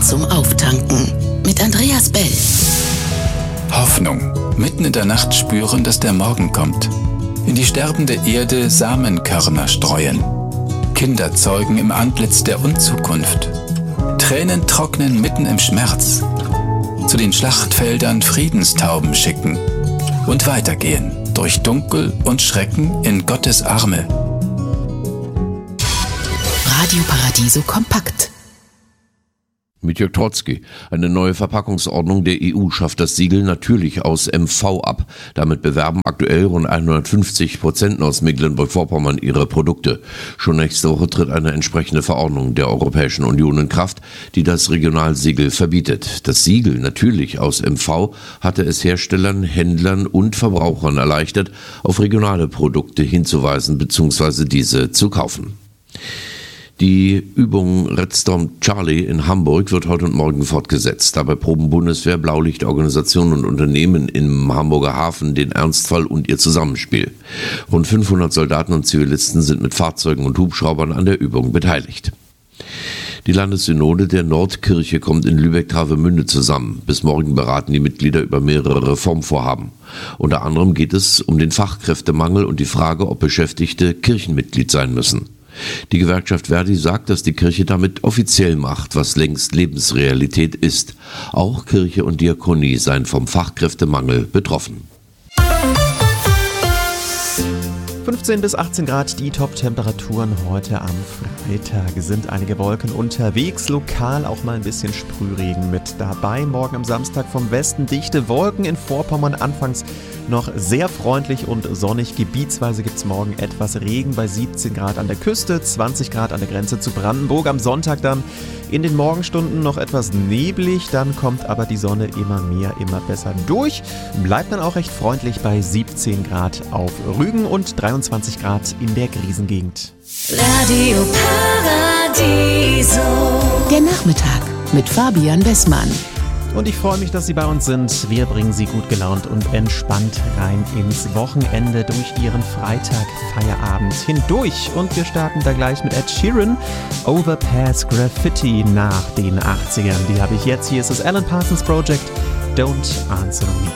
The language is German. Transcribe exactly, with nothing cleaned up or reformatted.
zum Auftanken mit Andreas Bell. Hoffnung. Mitten in der Nacht spüren, dass der Morgen kommt. In die sterbende Erde Samenkörner streuen. Kinder zeugen im Antlitz der Unzukunft. Tränen trocknen mitten im Schmerz. Zu den Schlachtfeldern Friedenstauben schicken. Und weitergehen durch Dunkel und Schrecken in Gottes Arme. Radio Paradiso kompakt. Mit Jörg Trotzki. Eine neue Verpackungsordnung der E U schafft das Siegel natürlich aus M V ab. Damit bewerben aktuell rund hundertfünfzig Prozent aus Mecklenburg-Vorpommern ihre Produkte. Schon nächste Woche tritt eine entsprechende Verordnung der Europäischen Union in Kraft, die das Regionalsiegel verbietet. Das Siegel natürlich aus M V hatte es Herstellern, Händlern und Verbrauchern erleichtert, auf regionale Produkte hinzuweisen bzw. diese zu kaufen. Die Übung Red Storm Charlie in Hamburg wird heute und morgen fortgesetzt. Dabei proben Bundeswehr, Blaulichtorganisationen und Unternehmen im Hamburger Hafen den Ernstfall und ihr Zusammenspiel. Rund fünfhundert Soldaten und Zivilisten sind mit Fahrzeugen und Hubschraubern an der Übung beteiligt. Die Landessynode der Nordkirche kommt in Lübeck-Travemünde zusammen. Bis morgen beraten die Mitglieder über mehrere Reformvorhaben. Unter anderem geht es um den Fachkräftemangel und die Frage, ob Beschäftigte Kirchenmitglied sein müssen. Die Gewerkschaft Verdi sagt, dass die Kirche damit offiziell macht, was längst Lebensrealität ist. Auch Kirche und Diakonie seien vom Fachkräftemangel betroffen. fünfzehn bis achtzehn Grad die Top-Temperaturen heute am Freitag. Sind einige Wolken unterwegs, lokal auch mal ein bisschen Sprühregen mit dabei. Morgen am Samstag vom Westen dichte Wolken, in Vorpommern anfangs noch sehr freundlich und sonnig. Gebietsweise gibt es morgen etwas Regen bei siebzehn Grad an der Küste, zwanzig Grad an der Grenze zu Brandenburg. Am Sonntag dann in den Morgenstunden noch etwas neblig, dann kommt aber die Sonne immer mehr, immer besser durch. Bleibt dann auch recht freundlich bei siebzehn Grad auf Rügen und dreiundzwanzig Grad in der Griesengegend. Radio Paradiso. Der Nachmittag mit Fabian Wessmann. Und ich freue mich, dass Sie bei uns sind. Wir bringen Sie gut gelaunt und entspannt rein ins Wochenende durch Ihren Freitag-Feierabend hindurch. Und wir starten da gleich mit Ed Sheeran, Overpass Graffiti nach den achtzigern. Die habe ich jetzt. Hier ist das Alan Parsons Project, Don't Answer Me.